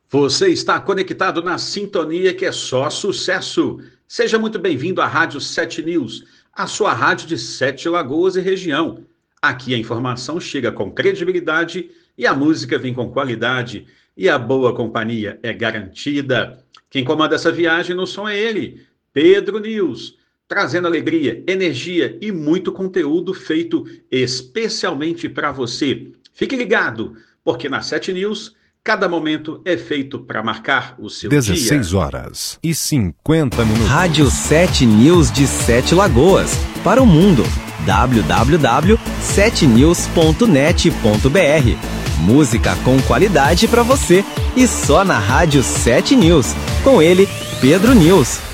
Você está conectado na sintonia que é só sucesso. Seja muito bem-vindo à Rádio 7 News, a sua rádio de Sete Lagoas e região. Aqui a informação chega com credibilidade e a música vem com qualidade e a boa companhia é garantida. Quem comanda essa viagem no som é ele, Pedro News, trazendo alegria, energia e muito conteúdo feito especialmente para você. Fique ligado, porque na 7 News cada momento é feito para marcar o seu 16 dia. horas e 50 minutos. Rádio 7 News de Sete Lagoas. Para o mundo. www.7news.net.br. Música com qualidade para você. E só na Rádio 7 News. Com ele, Pedro News.